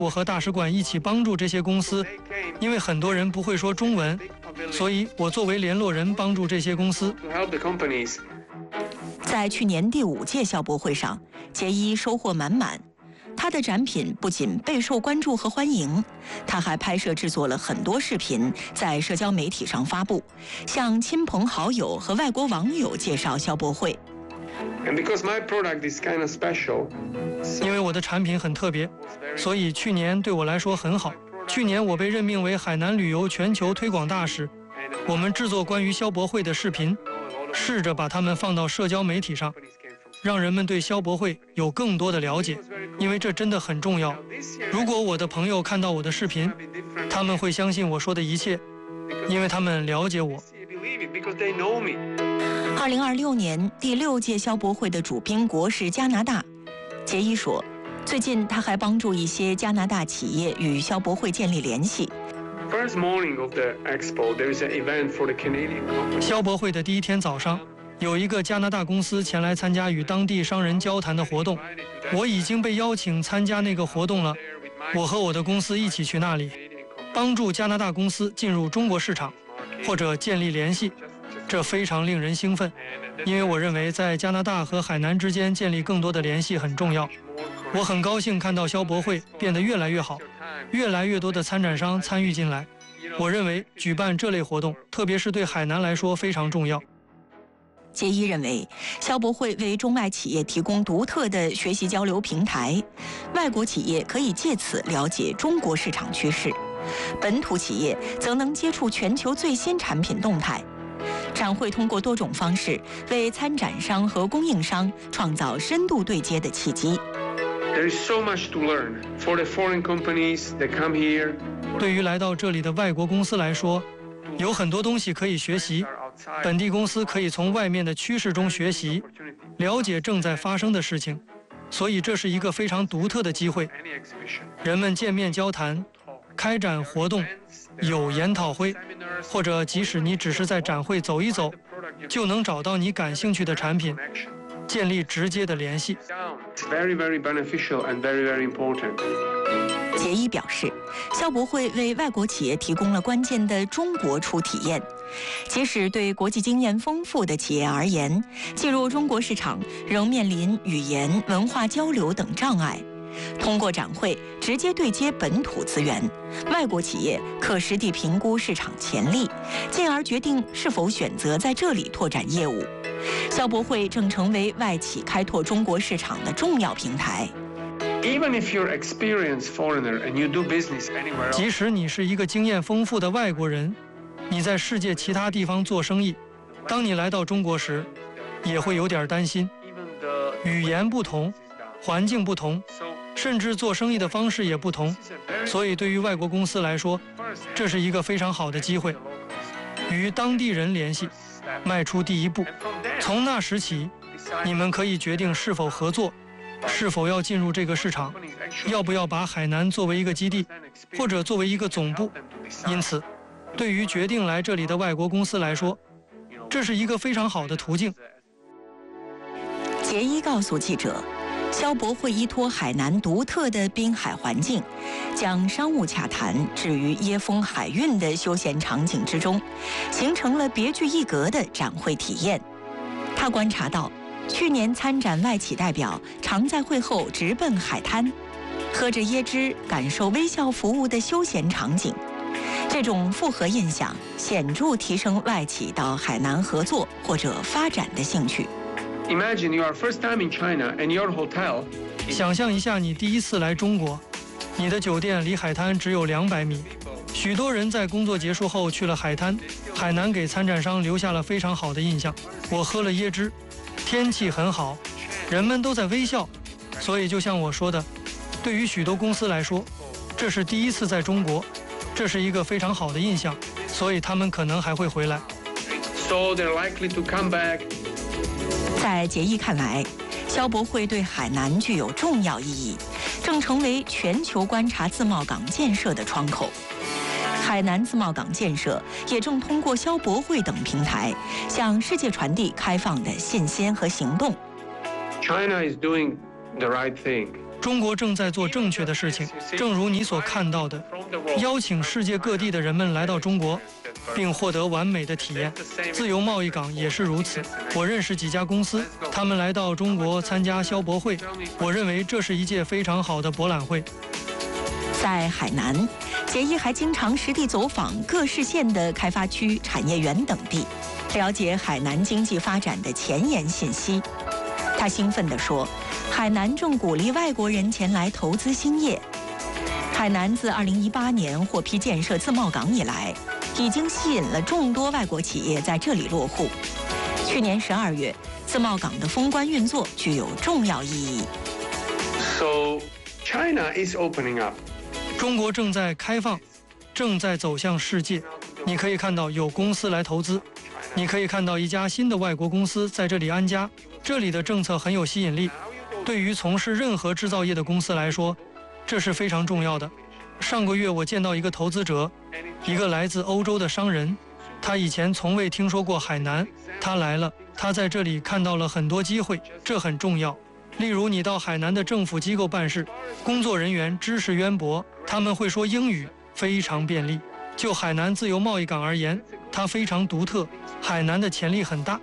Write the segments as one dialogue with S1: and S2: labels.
S1: 我和大使馆一起帮助这些公司，因为很多人不会说中文，所以我作为联络人帮助这些公司。
S2: 在去年第5届消博会上，杰伊收获满满。他的展品不仅备受关注和欢迎，他还拍摄制作了很多视频，在社交媒体上发布，向亲朋好友和外国网友介绍消博会。
S1: 因为我的产品很特别，所以去年对我来说很好。去年我被任命为海南旅游全球推广大使，我们制作关于消博会的视频，试着把它们放到社交媒体上，让人们对消博会有更多的了解，因为这真的很重要。如果我的朋友看到我的视频，他们会相信我说的一切，因为他们了解我。
S2: 2026年第6届消博会的主宾国是加拿大。杰伊说，最近他还帮助一些加拿大企业与消博会建立联系。
S1: 消博会的第1天早上，有一个加拿大公司前来参加与当地商人交谈的活动，我已经被邀请参加那个活动了。我和我的公司一起去那里，帮助加拿大公司进入中国市场，或者建立联系。这非常令人兴奋，因为我认为在加拿大和海南之间建立更多的联系很重要。我很高兴看到消博会变得越来越好，越来越多的参展商参与进来。我认为举办这类活动，特别是对海南来说非常重要。
S2: 杰伊认为，消博会为中外企业提供独特的学习交流平台，外国企业可以借此了解中国市场趋势，本土企业则能接触全球最新产品动态。展会通过多种方式为参展商和供应商创造深度对接的契机。
S1: 对于来到这里的外国公司来说，有很多东西可以学习。本地公司可以从外面的趋势中学习，了解正在发生的事情，所以这是一个非常独特的机会。人们见面交谈，开展活动，有研讨会，或者即使你只是在展会走一走，就能找到你感兴趣的产品，建立直接的联系。
S2: 杰伊表示，消博会为外国企业提供了关键的中国初体验。即使对国际经验丰富的企业而言，进入中国市场仍面临语言、文化交流等障碍。通过展会直接对接本土资源，外国企业可实地评估市场潜力，进而决定是否选择在这里拓展业务。消博会正成为外企开拓中国市场的重要平台。
S1: 即使你是一个经验丰富的外国人，你在世界其他地方做生意，当你来到中国时，也会有点担心。语言不同，环境不同，甚至做生意的方式也不同，所以对于外国公司来说，这是一个非常好的机会。与当地人联系，迈出第一步，从那时起，你们可以决定是否合作，是否要进入这个市场，要不要把海南作为一个基地，或者作为一个总部。因此，对于决定来这里的外国公司来说，这是一个非常好的途径。
S2: 杰伊告诉记者，消博会依托海南独特的滨海环境，将商务洽谈置于椰风海韵的休闲场景之中，形成了别具一格的展会体验。他观察到，去年参展外企代表常在会后直奔海滩，喝着椰汁，感受微笑服务的休闲场景。这种复合印象显著提升外企到海南合作或者发展的兴趣。
S1: 想象一下，你第一次来中国，你的酒店离海滩只有200米。许多人在工作结束后去了海滩，海南给参展商留下了非常好的印象。我喝了椰汁，天气很好，人们都在微笑，所以就像我说的，对于许多公司来说，这是第一次在中国，这是一个非常好的印象，所以他们可能还会回来。
S2: 在杰伊看来，消博会对海南具有重要意义，正成为全球观察自贸港建设的窗口。海南自贸港建设也正通过消博会等平台，向世界传递开放的信心和行动。
S1: 中国正在做正确的事情，正如你所看到的，邀请世界各地的人们来到中国，并获得完美的体验。自由贸易港也是如此。我认识几家公司，他们来到中国参加消博会，我认为这是一届非常好的博览会。
S2: 在海南，杰伊还经常实地走访各市县的开发区、产业园等地，了解海南经济发展的前沿信息。他兴奋地说，海南正鼓励外国人前来投资兴业。海南自2018年获批建设自贸港以来，已经吸引了众多外国企业在这里落户。去年12月，自贸港的封关运作具有重要意义。
S3: So China is opening up.
S1: 中国正在开放，正在走向世界。你可以看到有公司来投资，你可以看到一家新的外国公司在这里安家。这里的政策很有吸引力，对于从事任何制造业的公司来说，这是非常重要的。上个月我见到一个投资者，一个来自欧洲的商人，他以前从未听说过海南，他来了，他在这里看到了很多机会，这很重要。例如你到海南的政府机构办事，工作人员知识渊博，他们会说英语，非常便利。就海南自由贸易港而言，它非常独特，海南的潜力很大。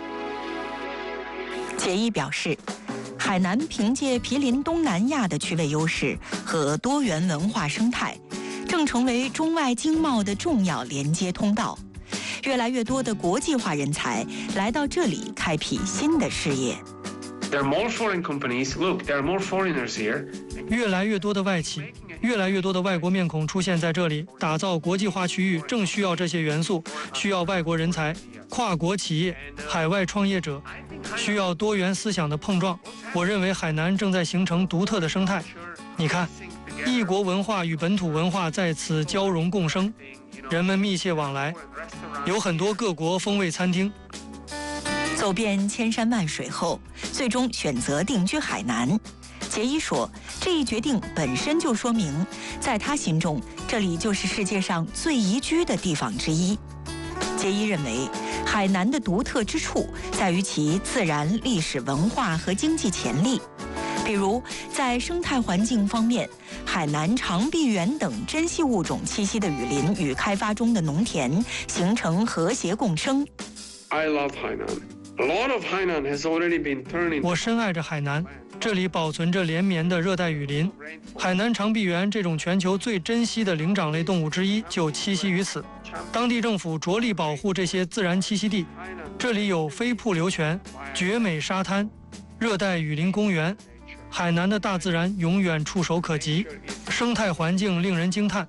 S2: 杰伊表示，海南凭借毗邻东南亚的区位优势和多元文化生态，正成为中外经贸的重要连接通道。越来越多的国际化人才来到这里，开辟新的事业。
S3: There are more foreign companies. Look, there are more foreigners here.
S1: 越来越多的外企，越来越多的外国面孔出现在这里，打造国际化区域正需要这些元素，需要外国人才、跨国企业、海外创业者，需要多元思想的碰撞。我认为海南正在形成独特的生态。你看，异国文化与本土文化在此交融共生，人们密切往来，有很多各国风味餐厅。
S2: 走遍千山万水后，最终选择定居海南。杰伊说，这一决定本身就说明，在他心中，这里就是世界上最宜居的地方之一。杰伊认为，海南的独特之处在于其自然、历史文化和经济潜力。比如，在生态环境方面，海南长臂猿等珍稀物种栖息的雨林与开发中的农田形成和谐共生。
S3: I love Hainan. A lot of Hainan has already been turned into.
S1: 我深爱着海南，这里保存着连绵的热带雨林。海南长臂猿这种全球最珍稀的灵长类动物之一就栖息于此。当地政府着力保护这些自然栖息地，这里有飞瀑流泉、绝美沙滩、热带雨林公园。海南的大自然永远触手可及，生态环境令人惊叹。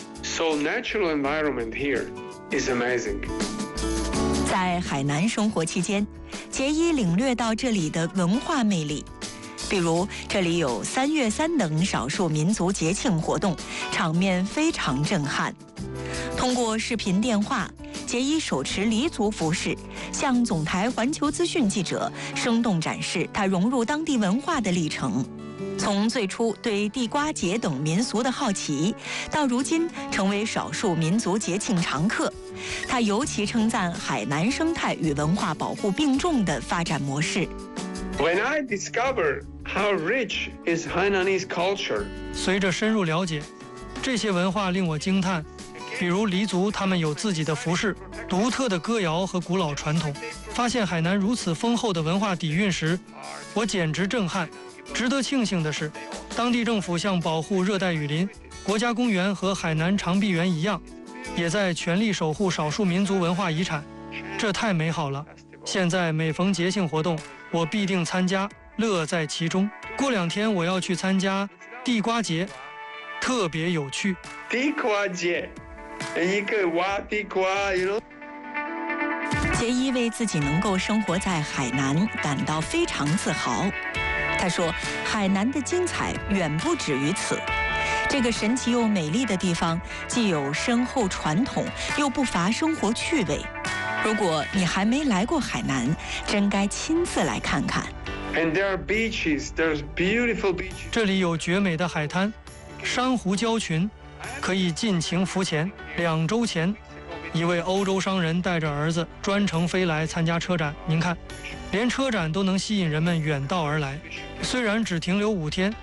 S3: So natural environment here is amazing.
S2: 在海南生活期间，杰伊领略到这里的文化魅力。比如，这里有3月3等少数民族节庆活动，场面非常震撼。通过视频电话，杰伊手持黎族服饰，向总台环球资讯记者生动展示他融入当地文化的历程。从最初对地瓜节等民俗的好奇，到如今成为少数民族节庆常客。他尤其称赞海南生态与文化保护并重的发展模式。
S3: When I discover how rich is Hainanese culture,
S1: 随着深入了解，这些文化令我惊叹。比如黎族，他们有自己的服饰、独特的歌谣和古老传统。发现海南如此丰厚的文化底蕴时，我简直震撼。值得庆幸的是，当地政府像保护热带雨林、国家公园和海南长臂猿一样，也在全力守护少数民族文化遗产。这太美好了！现在每逢节庆活动，我必定参加，乐在其中。过2天我要去参加地瓜节，特别有趣。
S3: 地瓜节，一个挖地瓜 ，you know。
S2: 杰伊为自己能够生活在海南感到非常自豪。他说，海南的精彩远不止于此。这个神奇又美丽的地方，既有深厚传统，又不乏生活趣味。如果你还没来过海南，真该亲自来看看。
S3: And there are beaches. There's beautiful beaches.
S1: 这里有绝美的海滩、珊瑚礁群，可以尽情浮潜。2周前，一位欧洲商人带着儿子专程飞来参加车展。您看，连车展都能吸引人们远道而来。虽然只停留5天，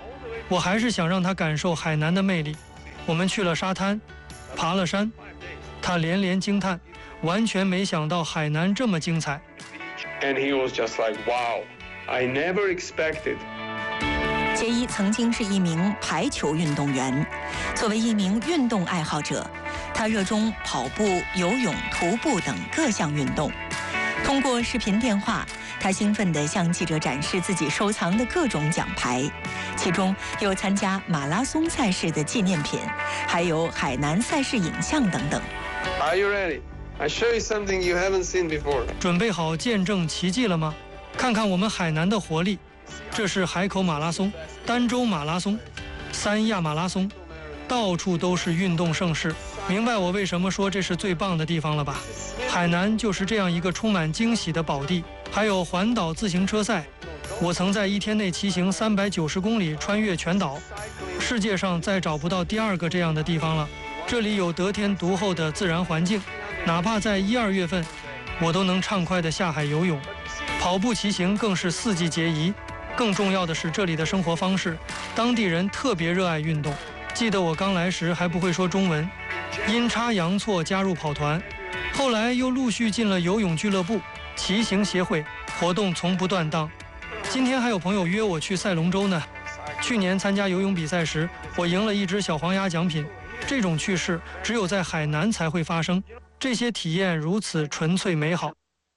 S1: 我还是想让他感受海南的魅力。我们去了沙滩，爬了山，他连连惊叹，完全没想到海南这么精彩。
S3: And he was just like, wow, I never expected.
S2: 杰伊曾经是一名排球运动员，作为一名运动爱好者，他热衷跑步、游泳、徒步等各项运动。通过视频电话，他兴奋地向记者展示自己收藏的各种奖牌，其中有参加马拉松赛事的纪念品，还有海南赛事影像等等。
S3: Are you ready? I show you something you haven't seen before.
S1: 准备好见证奇迹了吗？看看我们海南的活力。这是海口马拉松、儋州马拉松、三亚马拉松，到处都是运动盛事。明白我为什么说这是最棒的地方了吧？海南就是这样一个充满惊喜的宝地。还有环岛自行车赛，我曾在1天内骑行390公里，穿越全岛。世界上再找不到第二个这样的地方了。这里有得天独厚的自然环境，哪怕在1、2月份，我都能畅快地下海游泳。跑步、骑行更是4季皆宜。更重要的是这里的生活方式，当地人特别热爱运动。记得我刚来时还不会说中文，阴差阳错加入跑团，后来又陆续进了游泳俱乐部、骑行协会，活动从不断档。今天还有朋友约我去赛龙舟呢。去年参加游泳比赛时，我赢了一只小黄鸭奖品。这种趣事只有在海南才会发生，这些体验如此纯粹美好。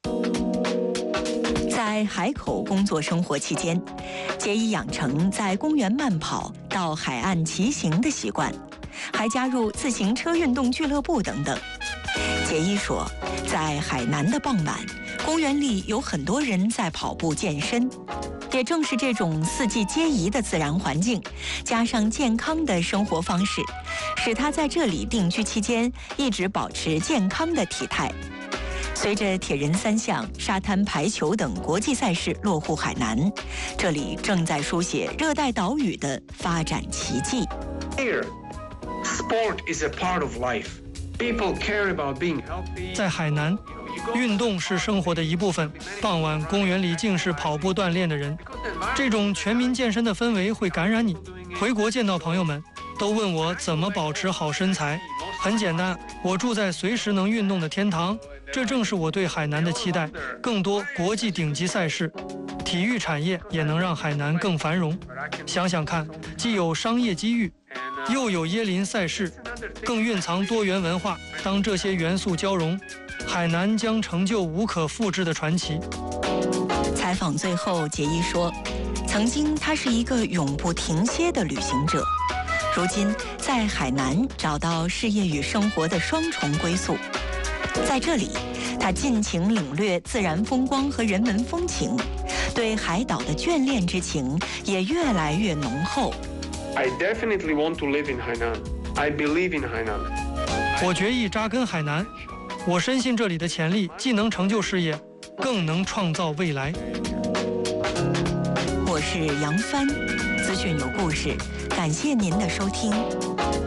S2: 在海口工作生活期间，杰伊养成在公园慢跑到海岸骑行的习惯，还加入自行车运动俱乐部等等。杰伊说，在海南的傍晚，公园里有很多人在跑步健身。也正是这种4季皆宜的自然环境，加上健康的生活方式，使他在这里定居期间一直保持健康的体态。随着铁人3项、沙滩排球等国际赛事落户海南，这里正在书写热带岛屿的发展奇迹。
S3: Here, sport is a part of life. People care about being healthy.
S1: 在海南，运动是生活的一部分。傍晚，公园里尽是跑步锻炼的人，这种全民健身的氛围会感染你。回国见到朋友们，都问我怎么保持好身材。很简单，我住在随时能运动的天堂。这正是我对海南的期待，更多国际顶级赛事，体育产业也能让海南更繁荣。想想看，既有商业机遇，又有椰林赛事，更蕴藏多元文化。当这些元素交融，海南将成就无可复制的传奇。
S2: 采访最后，杰伊说，曾经他是一个永不停歇的旅行者，如今在海南找到事业与生活的双重归宿。在这里，他尽情领略自然风光和人文风情，对海岛的眷恋之情也越来越浓厚。
S3: I definitely want to live in Hainan. I believe in Hainan.
S1: 我决意扎根海南，我深信这里的潜力既能成就事业，更能创造未来。
S2: 我是杨帆，资讯有故事，感谢您的收听。